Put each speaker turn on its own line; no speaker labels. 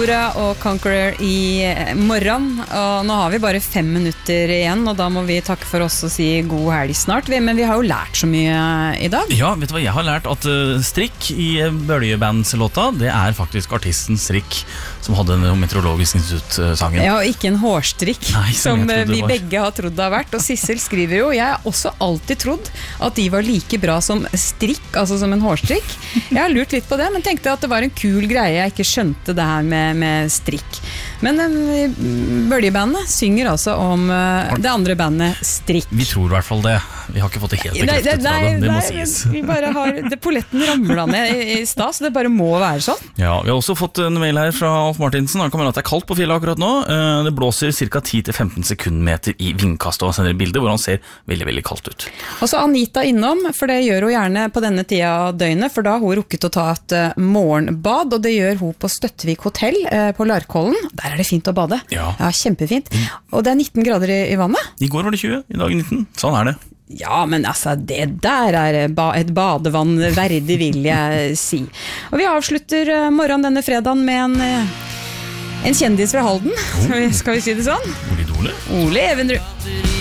Aurora og Conqueror i morgen, og nå har vi bare 5 minutter igjen, og da må vi takke for oss og si god helg snart, men vi har jo lært så mye i dag.
Ja, vet du hva, jeg har lært at strikk i Bølgebandslåta, det faktisk artisten Strikk som hadde den Meteorologisk institutt-sangen.
Ja, og ikke en hårstrikk.
Nei,
som vi begge har trodd det har vært, og Sissel skriver jo, jeg har også alltid trodd at de var like bra som strikk, altså som en hårstrikk. Jeg har lurt litt på det, men tenkte at det var en kul greie, jeg ikke skjønte det her med strikk. Men Bølgebandet synger altså om det andre bandet Strikk.
Vi tror i hvert fall det. Vi har ikke fått det helt bekreftet fra dem, det må sies.
Vi bare har, polletten ramlet ned i sted, så det bare må være sånn.
Ja, vi har også fått en mail her fra Alf Martinsen. Han kan mene at det kaldt på fjellet akkurat nå. Det blåser ca. 10-15 sekundmeter i vindkast, og han sender et bilde hvor han ser veldig, veldig kaldt ut. Og
så Anita innom, for det gjør hun gjerne på denne tida av døgnet, for da har hun rukket å ta et morgenbad, og det gjør hun på Støttevik hotell på Larkollen. Der det fint å bade. Ja, kjempefint. Og det 19 grader i vannet.
I går var det 20, i dag 19. Sånn det.
Ja, men altså, det der et badevann verdig, vil jeg si. Og vi avslutter morgenen denne fredagen med en kjendis fra Halden. Skal vi si det sånn?
Ole Idole.
Ole Evenrud.